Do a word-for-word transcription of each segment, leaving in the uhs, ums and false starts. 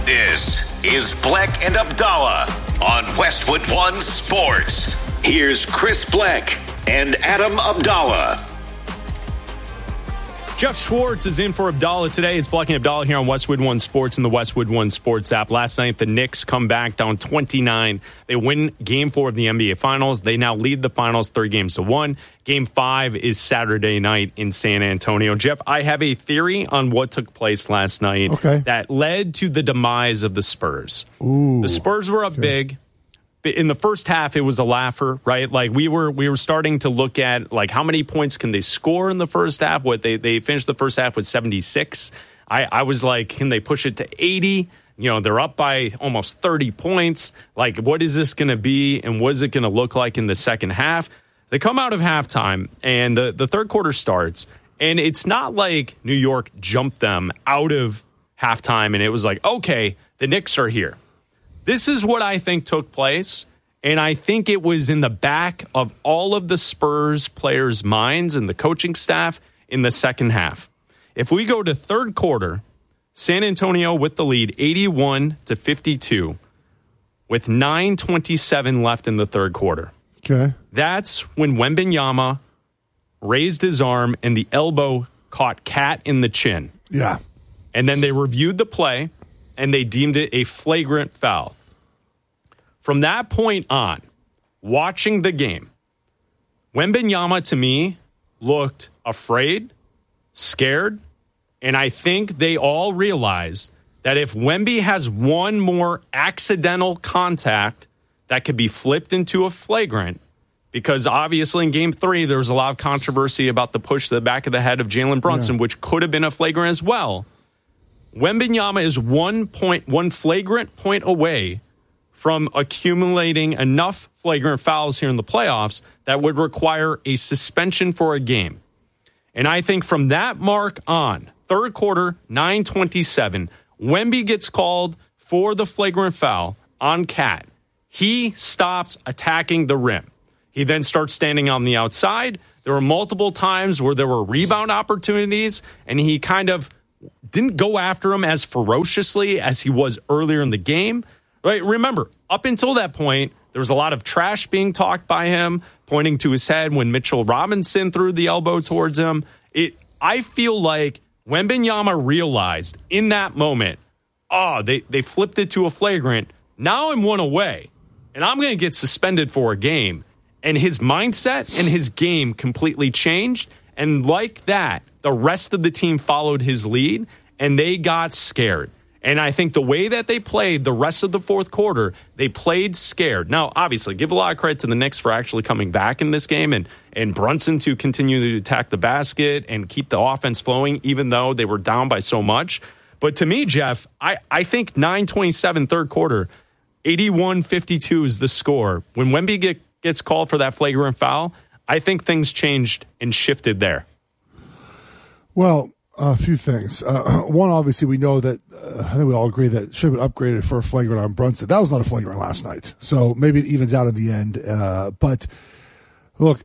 This is Bleck and Abdallah on Westwood One Sports. Here's Chris Bleck and Adam Abdallah. Jeff Schwartz is in for Abdallah today. It's Bleck and Abdallah here on Westwood One Sports and the Westwood One Sports app. Last night, the Knicks come back down twenty-nine. They win Game four of the N B A Finals. They now lead the Finals three games to one. Game five is Saturday night in San Antonio. Jeff, I have a theory on what took place last night okay. that led to the demise of the Spurs. Ooh, the Spurs were up okay. big. In the first half, it was a laugher, right? Like we were, we were starting to look at like how many points can they score in the first half? What they they finished the first half with seventy-six. I, I was like, can they push it to eighty? You know, they're up by almost thirty points. Like, what is this going to be, and what is it going to look like in the second half? They come out of halftime, and the the third quarter starts, and it's not like New York jumped them out of halftime, and it was like, okay, the Knicks are here. This is what I think took place, and I think it was in the back of all of the Spurs players' minds and the coaching staff in the second half. If we go to third quarter, San Antonio with the lead, eighty-one to fifty-two, with nine twenty-seven left in the third quarter. Okay. That's when Wembanyama raised his arm and the elbow caught Cat in the chin. Yeah. And then they reviewed the play, and they deemed it a flagrant foul. From that point on, watching the game, Wembanyama, to me, looked afraid, scared, and I think they all realize that if Wemby has one more accidental contact, that could be flipped into a flagrant, because obviously in Game three, there was a lot of controversy about the push to the back of the head of Jalen Brunson, yeah. which could have been a flagrant as well. Wembanyama is one point, one flagrant point away from accumulating enough flagrant fouls here in the playoffs that would require a suspension for a game. And I think from that mark on, third quarter, nine twenty-seven, Wemby gets called for the flagrant foul on Cat. He stops attacking the rim. He then starts standing on the outside. There were multiple times where there were rebound opportunities, and he kind of didn't go after him as ferociously as he was earlier in the game. Right? Remember, up until that point, there was a lot of trash being talked by him, pointing to his head when Mitchell Robinson threw the elbow towards him. It, I feel like Wembanyama realized in that moment, oh, they, they flipped it to a flagrant. Now I'm one away, and I'm going to get suspended for a game. And his mindset and his game completely changed. And like that, the rest of the team followed his lead, and they got scared. And I think the way that they played the rest of the fourth quarter, they played scared. Now, obviously, give a lot of credit to the Knicks for actually coming back in this game, and, and Brunson to continue to attack the basket and keep the offense flowing, even though they were down by so much. But to me, Jeff, I, I think nine twenty-seven third quarter, eighty-one fifty-two is the score. When Wemby get, gets called for that flagrant foul, I think things changed and shifted there. Well, a few things. Uh, one, obviously, we know that, uh, I think we all agree that it should have been upgraded for a flagrant on Brunson. That was not a flagrant last night. So maybe it evens out in the end. Uh, but look,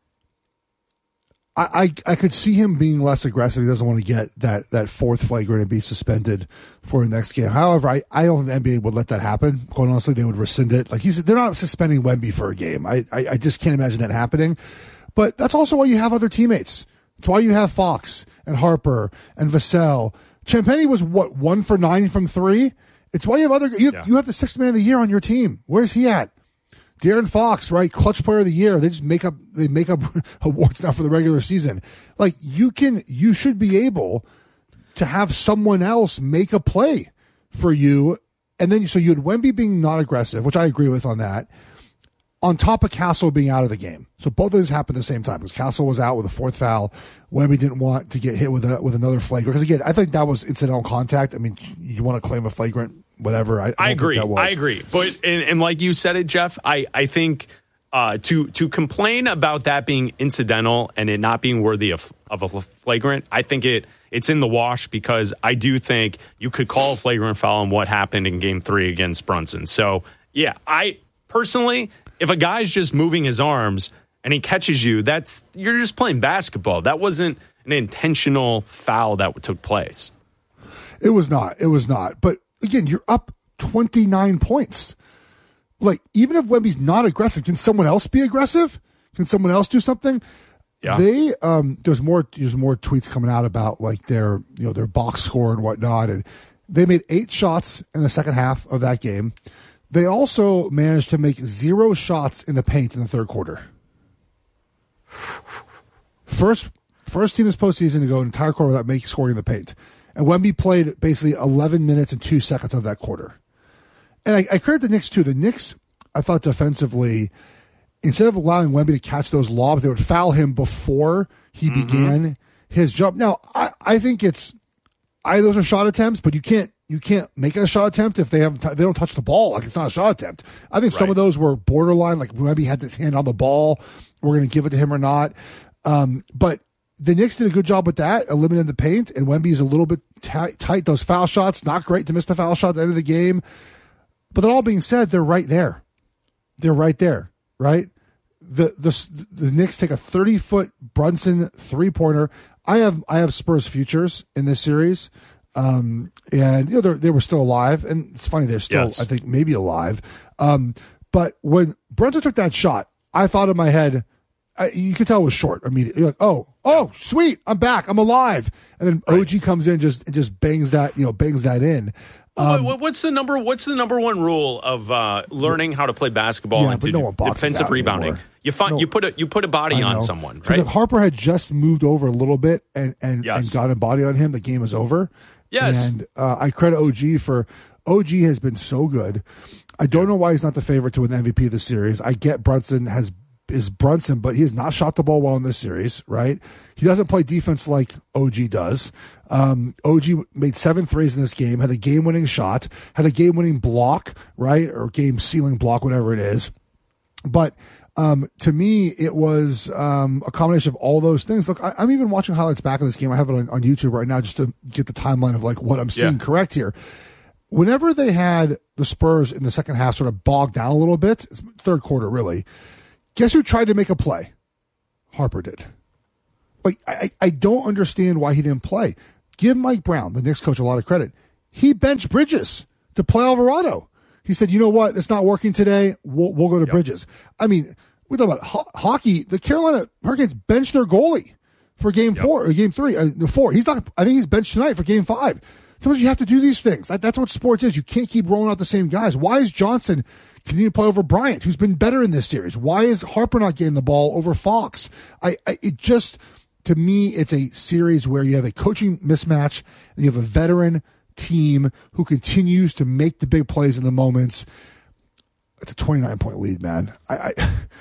I, I I could see him being less aggressive. He doesn't want to get that, that fourth flagrant and be suspended for the next game. However, I, I don't think the N B A would let that happen. Quite honestly, they would rescind it. Like he said, they're not suspending Wemby for a game. I, I, I just can't imagine that happening. But that's also why you have other teammates. It's why you have Fox and Harper and Vassell. Champagny was, what, one for nine from three? It's why you have other you, yeah. you have the sixth man of the year on your team. Where's he at? De'Aaron Fox, right? Clutch player of the year. They just make up they make up awards now for the regular season. Like you can you should be able to have someone else make a play for you. And then so you had Wemby being not aggressive, which I agree with on that, on top of Castle being out of the game. So both of those happened at the same time because Castle was out with a fourth foul. Wemby didn't want to get hit with a, with another flagrant. Because, again, I think that was incidental contact. I mean, you want to claim a flagrant, whatever. I, I, I agree. That was. I agree. But, and, and like you said it, Jeff, I, I think uh, to to complain about that being incidental and it not being worthy of, of a flagrant, I think it it's in the wash because I do think you could call a flagrant foul on what happened in game three against Brunson. So, yeah, I personally, if a guy's just moving his arms and he catches you, that's you're just playing basketball. That wasn't an intentional foul that took place. It was not. It was not. But again, you're up twenty-nine points. Like, even if Wemby's not aggressive, can someone else be aggressive? Can someone else do something? Yeah. They um, there's more there's more tweets coming out about like their you know their box score and whatnot, and they made eight shots in the second half of that game. They also managed to make zero shots in the paint in the third quarter. First first team this postseason to go an entire quarter without making scoring in the paint, and Wemby played basically eleven minutes and two seconds of that quarter. And I, I credit the Knicks too. The Knicks, I thought defensively, instead of allowing Wemby to catch those lobs, they would foul him before he mm-hmm. began his jump. Now, I, I think it's I those are shot attempts, but you can't you can't make it a shot attempt if they haven't t- they don't touch the ball. Like, it's not a shot attempt. I think right. some of those were borderline. Like, Wemby had his hand on the ball. We're going to give it to him or not. Um, but the Knicks did a good job with that, eliminating the paint. And Wemby's a little bit t- tight. Those foul shots, not great to miss the foul shot at the end of the game. But that all being said, they're right there. They're right there, right? The the the Knicks take a thirty foot Brunson three pointer. I have I have Spurs futures in this series, um, and you know they were still alive, and it's funny they're still yes. I think maybe alive. Um, but when Brunson took that shot, I thought in my head, I, you could tell it was short immediately. You're like, oh oh sweet, I'm back, I'm alive, and then right. O G comes in just and just bangs that you know bangs that in. Um, what's the number? What's the number one rule of uh, learning how to play basketball yeah, and to no do defensive rebounding? Anymore. You find no, you put a you put a body on someone, right? If Harper had just moved over a little bit and and, yes. and got a body on him, the game is over. Yes, and uh, I credit O G for O G has been so good. I don't know why he's not the favorite to win the M V P of the series. I get Brunson has is Brunson, but he has not shot the ball well in this series, right? He doesn't play defense like O G does. Um, O G made seven threes in this game, had a game-winning shot, had a game-winning block, right? Or game-sealing block, whatever it is. But um, to me, it was um, a combination of all those things. Look, I, I'm even watching highlights back in this game. I have it on, on YouTube right now just to get the timeline of like what I'm seeing yeah. correct here. Whenever they had the Spurs in the second half sort of bogged down a little bit, third quarter really, guess who tried to make a play? Harper did. Like, I, I don't understand why he didn't play. Give Mike Brown, the Knicks coach, a lot of credit. He benched Bridges to play Alvarado. He said, you know what? It's not working today. We'll, we'll go to yep. Bridges. I mean, we talk about ho- hockey. The Carolina Hurricanes benched their goalie for game yep. four or game three. Uh, the four. He's not, I think he's benched tonight for game five. Sometimes you have to do these things. That, that's what sports is. You can't keep rolling out the same guys. Why is Johnson continue to play over Bryant, who's been better in this series? Why is Harper not getting the ball over Fox? I, I it just, to me, it's a series where you have a coaching mismatch and you have a veteran team who continues to make the big plays in the moments. It's a twenty-nine point lead, man. I, I,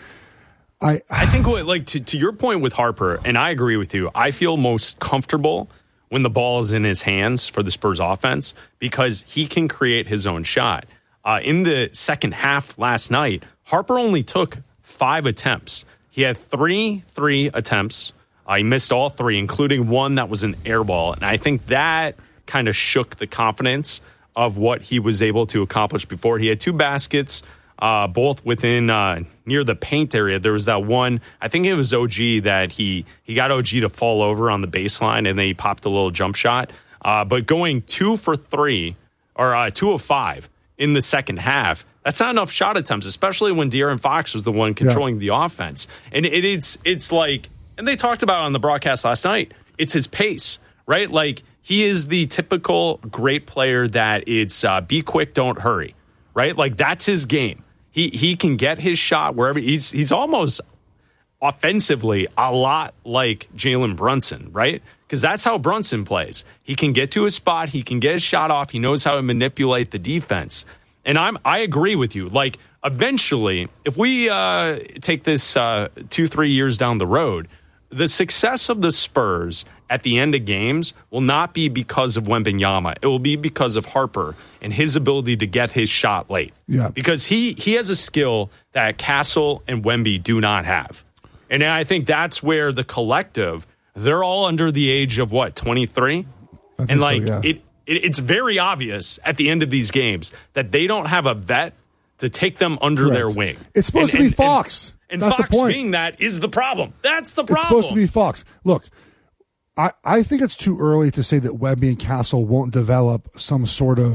I, I think what, like to, to your point with Harper, and I agree with you, I feel most comfortable when the ball is in his hands for the Spurs offense because he can create his own shot. Uh, in the second half last night, Harper only took five attempts. He had three three attempts. Uh, he missed all three, including one that was an air ball. And I think that kind of shook the confidence of what he was able to accomplish before. He had two baskets, uh, both within uh, near the paint area. There was that one, I think it was O G, that he, he got O G to fall over on the baseline, and then he popped a little jump shot. Uh, but going two for three, or uh, two of five in the second half, that's not enough shot attempts, especially when De'Aaron Fox was the one controlling yeah. the offense. And it, it's it's like, and they talked about it on the broadcast last night, it's his pace, right? Like, he is the typical great player that it's uh, be quick, don't hurry, right? Like, that's his game. He he can get his shot wherever. He's he's almost offensively a lot like Jalen Brunson, right? Because that's how Brunson plays. He can get to his spot. He can get his shot off. He knows how to manipulate the defense. And I'm I agree with you. Like, eventually, if we uh, take this uh, two, three years down the road, the success of the Spurs at the end of games will not be because of Wembanyama. It will be because of Harper and his ability to get his shot late. Yeah. Because he he has a skill that Castle and Wemby do not have. And I think that's where the collective, they're all under the age of what, twenty-three? And like so, yeah. it, it it's very obvious at the end of these games that they don't have a vet to take them under Correct. Their wing. It's supposed and, to be and, Fox. And, and That's Fox the point. being that is the problem. That's the problem. It's supposed to be Fox. Look, I, I think it's too early to say that Wemby and Castle won't develop some sort of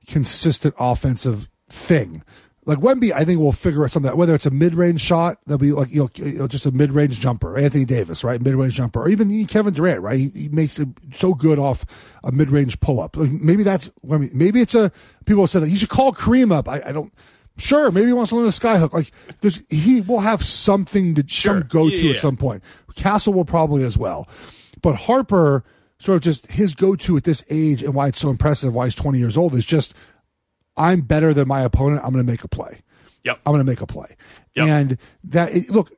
consistent offensive thing. Like Wemby, I think we'll figure out something, whether it's a mid-range shot, that'll be like, you know, you know, just a mid-range jumper. Anthony Davis, right? Mid-range jumper. Or even Kevin Durant, right? He, he makes it so good off a mid-range pull-up. Like maybe that's, Wemby. Maybe it's a, people have said that he should call Kareem up. I, I don't, sure, maybe he wants to learn a skyhook. Like there's, he will have something to, sure. some go-to yeah, yeah. at some point. Castle will probably as well. But Harper, sort of just his go-to at this age and why it's so impressive, why he's twenty years old, is just, I'm better than my opponent. I'm going to make a play. Yep. I'm going to make a play. Yep. And that, it, look,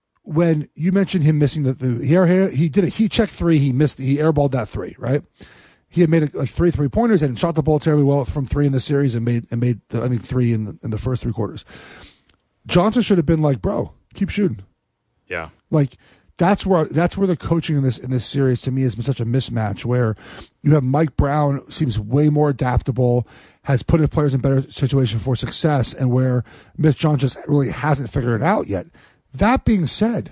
when you mentioned him missing the, the he, he did a heat check three, he missed, he airballed that three, right? He had made a, like three three pointers and shot the ball terribly well from three in the series and made, and made the, I think three in the, in the first three quarters. Johnson should have been like, bro, keep shooting. Yeah. Like, That's where that's where the coaching in this in this series to me has been such a mismatch. Where you have Mike Brown seems way more adaptable, has put his players in better situation for success, and where Mitch Johnson just really hasn't figured it out yet. That being said,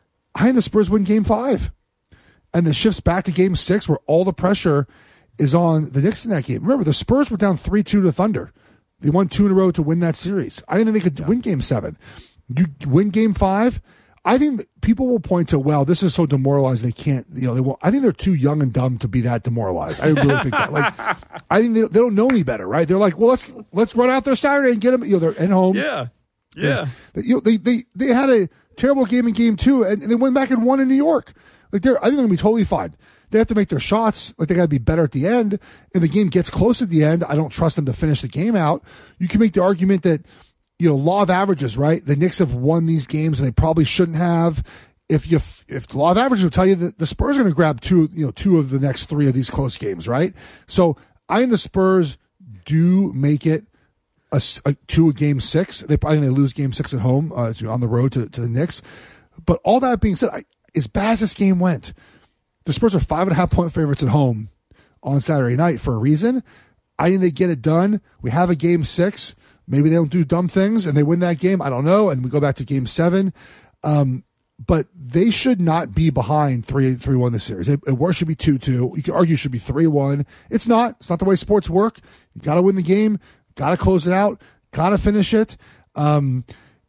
I think the Spurs win Game Five, and the shifts back to Game Six, where all the pressure is on the Knicks in that game. Remember, the Spurs were down three two to Thunder. They won two in a row to win that series. I didn't think they could yeah. win Game Seven. You win Game Five. I think that people will point to, well, this is so demoralized they can't, you know, they won't. I think they're too young and dumb to be that demoralized. I really think that. Like, I think they, they don't know any better, right? They're like, well, let's let's run out there Saturday and get them. You know, they're at home. Yeah, yeah. They, you know, they they they had a terrible game in Game Two, and they went back and won in New York. Like, they're, I think they're gonna be totally fine. They have to make their shots. Like, they got to be better at the end. And the game gets close at the end. I don't trust them to finish the game out. You can make the argument that, you know, law of averages, right? The Knicks have won these games and they probably shouldn't have. If you, if the law of averages will tell you that the Spurs are going to grab two, you know, two of the next three of these close games, right? So I think the Spurs do make it a, a to a game six. They probably they lose game six at home uh, on the road to, to the Knicks. But all that being said, I, as bad as this game went, the Spurs are five and a half point favorites at home on Saturday night for a reason. I think they get it done. We have a game six. Maybe they don't do dumb things and they win that game. I don't know. And we go back to game seven. Um, but they should not be behind three three one this series. It, it worst should be two two. You could argue it should be three one. It's not. It's not the way sports work. You got to win the game. Got to close it out. Got to finish it. Um,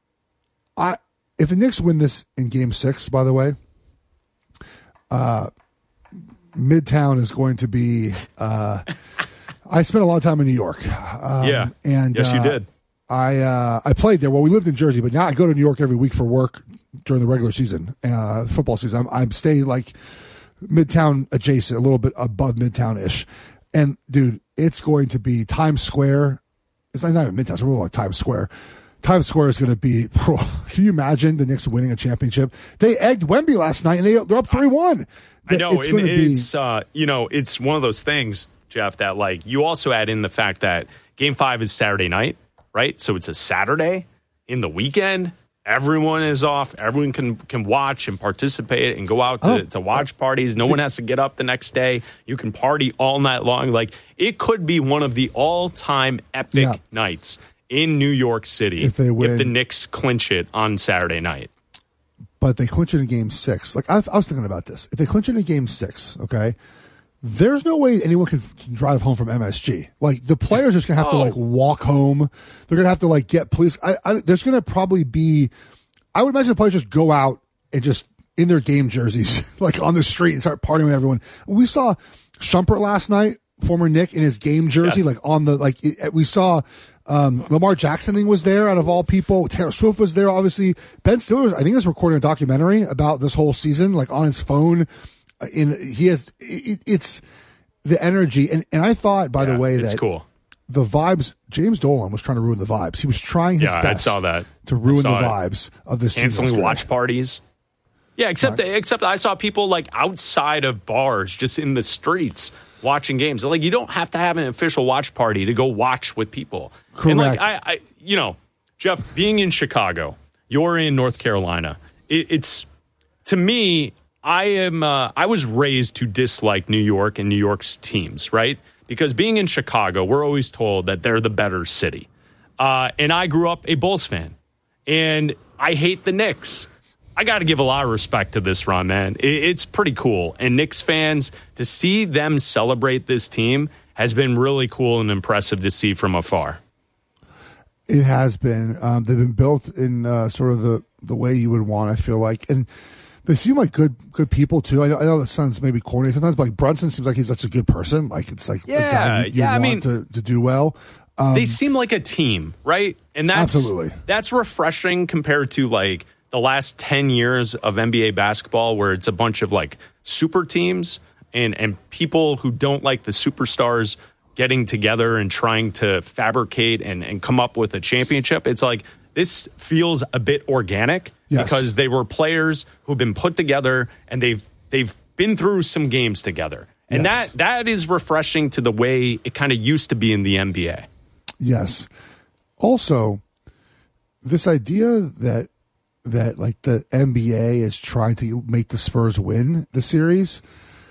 I if the Knicks win this in game six, by the way, uh, Midtown is going to be. Uh, I spent a lot of time in New York. Um, yeah. And yes, uh, you did. I uh, I played there. Well, we lived in Jersey, but now I go to New York every week for work during the regular season, uh, football season. I'm, I'm staying like Midtown adjacent, a little bit above Midtown-ish. And, dude, it's going to be Times Square. It's not even Midtown. It's a little like Times Square. Times Square is going to be – can you imagine the Knicks winning a championship? They egged Wemby last night, and they, they're up three one. I know. It's and be, it's, uh, you know, it's one of those things, Jeff, that, like, you also add in the fact that Game five is Saturday night. Right? So it's a Saturday in the weekend. Everyone is off. Everyone can can watch and participate and go out to, oh, to watch parties. No one has to get up the next day. You can party all night long. Like, it could be one of the all-time epic yeah. nights in New York City if, they win, if the Knicks clinch it on Saturday night. But they clinch it in game six. Like, I, I was thinking about this. If they clinch it in game six, okay, there's no way anyone can drive home from M S G. Like, the players are just gonna have oh. to like walk home. They're gonna have to like get police. I, I, there's gonna probably be. I would imagine the players just go out and just in their game jerseys, like on the street, and start partying with everyone. We saw Shumpert last night, former Knick, in his game jersey, yes. like on the like. It, we saw um, Lamar Jackson thing was there out of all people. Taylor Swift was there, obviously. Ben Stiller, I think, is recording a documentary about this whole season, like on his phone. In he has it, it's the energy, and, and I thought, by yeah, the way, it's that cool. The vibes. James Dolan was trying to ruin the vibes. He was trying his yeah, best I saw that. to ruin the it. vibes of this. Canceling watch parties. Yeah, except right. except I saw people like outside of bars, just in the streets watching games. Like, you don't have to have an official watch party to go watch with people. Correct. And like I, I you know, Jeff, being in Chicago, you're in North Carolina. It, it's to me. I am. Uh, I was raised to dislike New York and New York's teams, right? Because being in Chicago, we're always told that they're the better city. Uh, and I grew up a Bulls fan, and I hate the Knicks. I got to give a lot of respect to this run, man. It, it's pretty cool. And Knicks fans, to see them celebrate this team has been really cool and impressive to see from afar. It has been. Um, they've been built in uh, sort of the, the way you would want, I feel like. And they seem like good good people, too. I know, I know that sounds maybe corny sometimes, but like Brunson seems like he's such a good person. Like, it's like yeah, a guy you, you yeah, want I mean, to, to do well. Um, they seem like a team, right? And that's absolutely. That's refreshing compared to like the last ten years of N B A basketball where it's a bunch of like super teams and, and people who don't like the superstars getting together and trying to fabricate and, and come up with a championship. It's like this feels a bit organic yes. because they were players who've been put together and they've they've been through some games together. And yes. that that is refreshing to the way it kind of used to be in the N B A. Yes. Also, this idea that that like the N B A is trying to make the Spurs win the series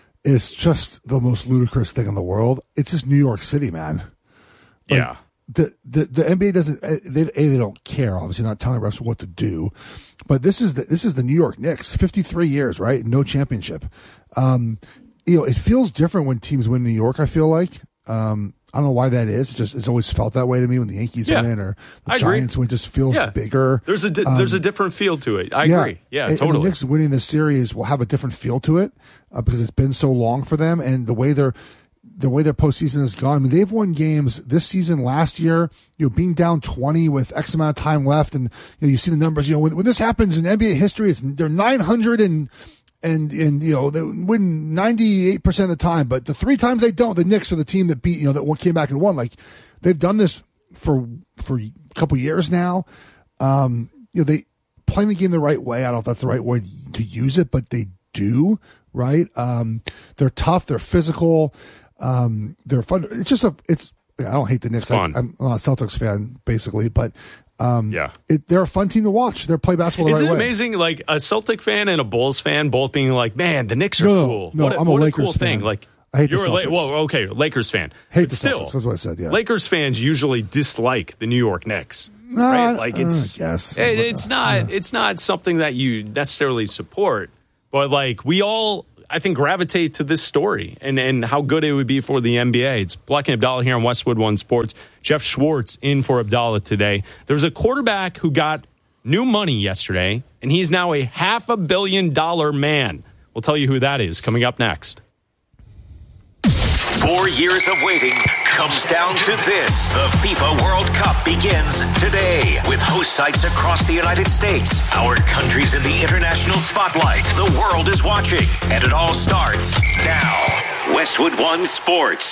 is just the most ludicrous thing in the world. It's just New York City, man. Like, yeah. The, the the N B A doesn't they, they don't care, obviously, not telling refs what to do. But this is the this is the New York Knicks, fifty-three years, right? No championship. Um, you know, it feels different when teams win in New York, I feel like. Um, I don't know why that is. It just it's always felt that way to me when the Yankees yeah. win or the I Giants agree. win. It just feels yeah. bigger. There's a di- um, there's a different feel to it. I yeah. agree. Yeah, and, totally. And the Knicks winning the series will have a different feel to it uh, because it's been so long for them, and the way they're the way their postseason has gone. I mean, they've won games this season, last year, you know, being down twenty with X amount of time left, and you know, you see the numbers. You know, when, when this happens in N B A history, it's they're nine hundred and. And, and, you know, they win ninety-eight percent of the time, but the three times they don't, the Knicks are the team that beat, you know, that one came back and won. Like, they've done this for, for a couple years now. Um, you know, they playing the game the right way. I don't know if that's the right way to use it, but they do, right? Um, they're tough. They're physical. Um, they're fun. It's just a, it's, I don't hate the Knicks. I, I'm not a Celtics fan, basically, but, Um, yeah, it, they're a fun team to watch. They're play basketball the Isn't right it way. amazing? Like a Celtic fan and a Bulls fan both being like, "Man, the Knicks are no, no, cool." No, what a, I'm a what Lakers a cool fan. thing. Like I hate you're the a Celtics. La- well, okay, Lakers fan. Hate but the still, Celtics. That's what I said. Yeah, Lakers fans usually dislike the New York Knicks, no, right? Like uh, it's yes, it, it's not yeah. it's not something that you necessarily support, but like we all. I think gravitate to this story and, and how good it would be for the N B A. It's Black and Abdallah here on Westwood One Sports. Jeff Schwartz in for Abdallah today. There's a quarterback who got new money yesterday, and he's now a half a billion dollar man. We'll tell you who that is coming up next. Four years of waiting comes down to this. The FIFA World Cup begins today with host sites across the United States. Our country's in the international spotlight. The world is watching, and it all starts now. Westwood One Sports.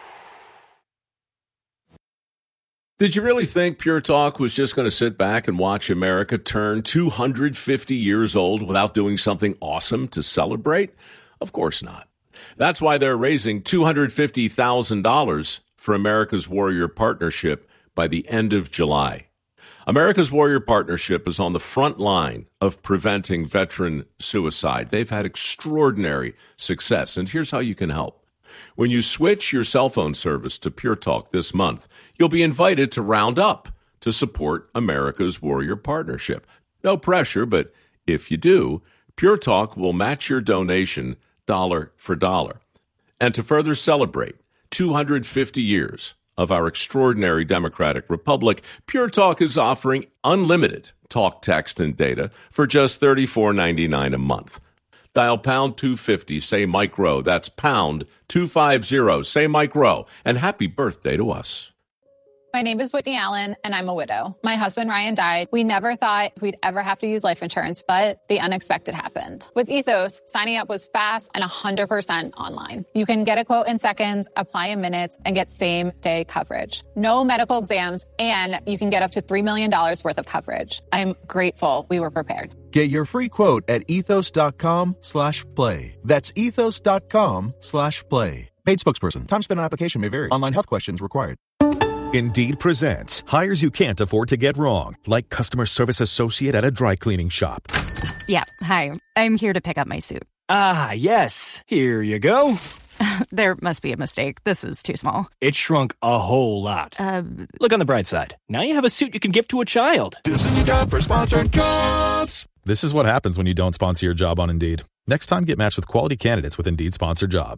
Did you really think Pure Talk was just going to sit back and watch America turn two hundred fifty years old without doing something awesome to celebrate? Of course not. That's why they're raising two hundred fifty thousand dollars for America's Warrior Partnership by the end of July. America's Warrior Partnership is on the front line of preventing veteran suicide. They've had extraordinary success, and here's how you can help. When you switch your cell phone service to Pure Talk this month, you'll be invited to round up to support America's Warrior Partnership. No pressure, but if you do, Pure Talk will match your donation dollar for dollar. And to further celebrate two hundred fifty years of our extraordinary democratic republic, Pure Talk is offering unlimited talk, text, and data for just thirty-four ninety-nine a month. Dial pound two fifty, say Mike Rowe. That's pound two fifty, say Mike Rowe. And happy birthday to us. My name is Whitney Allen, and I'm a widow. My husband, Ryan, died. We never thought we'd ever have to use life insurance, but the unexpected happened. With Ethos, signing up was fast and one hundred percent online. You can get a quote in seconds, apply in minutes, and get same-day coverage. No medical exams, and you can get up to three million dollars worth of coverage. I'm grateful we were prepared. Get your free quote at ethos.com slash play. That's ethos.com slash play. Paid spokesperson. Time spent on application may vary. Online health questions required. Indeed presents hires you can't afford to get wrong, like customer service associate at a dry cleaning shop. Yeah, hi. I'm here to pick up my suit. Ah, yes. Here you go. There must be a mistake. This is too small. It shrunk a whole lot. Uh, Look on the bright side. Now you have a suit you can give to a child. This is a job for sponsored jobs. This is what happens when you don't sponsor your job on Indeed. Next time, get matched with quality candidates with Indeed sponsored jobs.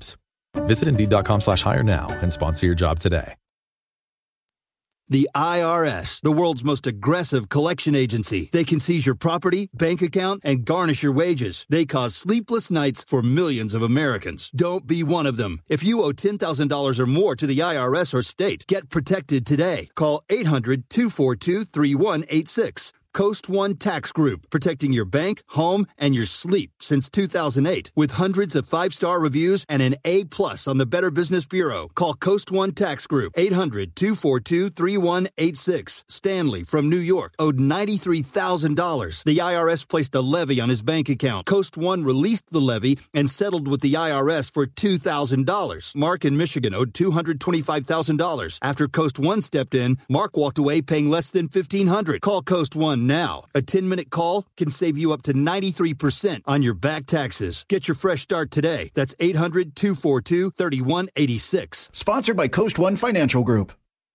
Visit Indeed.com slash hire now and sponsor your job today. The I R S, the world's most aggressive collection agency. They can seize your property, bank account, and garnish your wages. They cause sleepless nights for millions of Americans. Don't be one of them. If you owe ten thousand dollars or more to the I R S or state, get protected today. Call eight hundred, two four two, three one eight six. Coast One Tax Group, protecting your bank, home, and your sleep since two thousand eight. With hundreds of five-star reviews and an A plus on the Better Business Bureau. Call Coast One Tax Group, eight hundred, two four two, three one eight six. Stanley from New York owed ninety-three thousand dollars. The I R S placed a levy on his bank account. Coast One released the levy and settled with the I R S for two thousand dollars. Mark in Michigan owed two hundred twenty-five thousand dollars. After Coast One stepped in, Mark walked away paying less than fifteen hundred dollars. Call Coast One now. A ten-minute call can save you up to ninety-three percent on your back taxes. Get your fresh start today. That's eight hundred, two four two, three one eight six. Sponsored by Coast One Financial Group.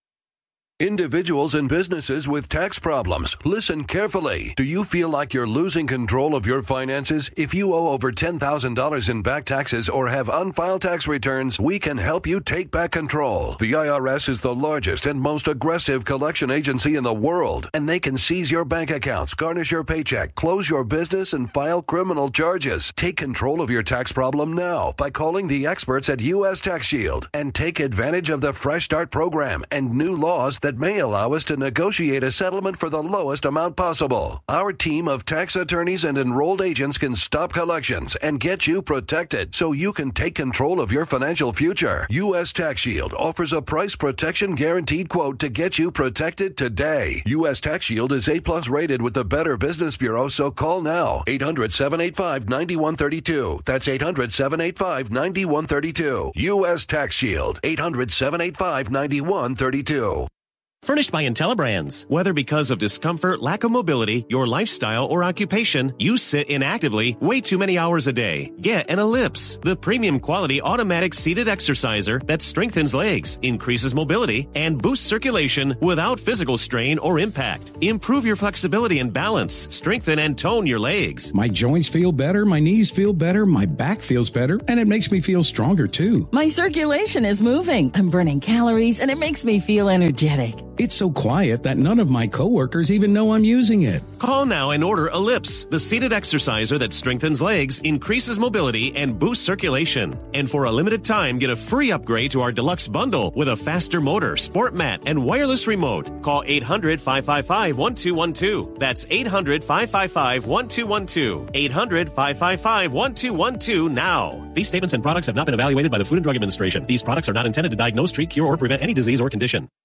Individuals and businesses with tax problems, listen carefully. Do you feel like you're losing control of your finances? If you owe over ten thousand dollars in back taxes or have unfiled tax returns, we can help you take back control. The I R S is the largest and most aggressive collection agency in the world, and they can seize your bank accounts, garnish your paycheck, close your business, and file criminal charges. Take control of your tax problem now by calling the experts at U S Tax Shield and take advantage of the Fresh Start program and new laws that may allow us to negotiate a settlement for the lowest amount possible. Our team of tax attorneys and enrolled agents can stop collections and get you protected so you can take control of your financial future. U S Tax Shield offers a price protection guaranteed quote to get you protected today. U S Tax Shield is A plus rated with the Better Business Bureau, so call now. eight hundred, seven eight five, nine one three two. That's eight hundred, seven eight five, nine one three two. U S Tax Shield. eight hundred, seven eight five, nine one three two. Furnished by IntelliBrands. Whether because of discomfort, lack of mobility, your lifestyle, or occupation, you sit inactively way too many hours a day. Get an Ellipse, the premium quality automatic seated exerciser that strengthens legs, increases mobility, and boosts circulation without physical strain or impact. Improve your flexibility and balance, strengthen and tone your legs. My joints feel better, my knees feel better, my back feels better, and it makes me feel stronger too. My circulation is moving, I'm burning calories, and it makes me feel energetic. It's so quiet that none of my coworkers even know I'm using it. Call now and order Ellipse, the seated exerciser that strengthens legs, increases mobility, and boosts circulation. And for a limited time, get a free upgrade to our deluxe bundle with a faster motor, sport mat, and wireless remote. Call eight hundred, five five five, one two one two. That's eight hundred, five five five, one two one two. eight hundred, five five five, one two one two now. These statements and products have not been evaluated by the Food and Drug Administration. These products are not intended to diagnose, treat, cure, or prevent any disease or condition.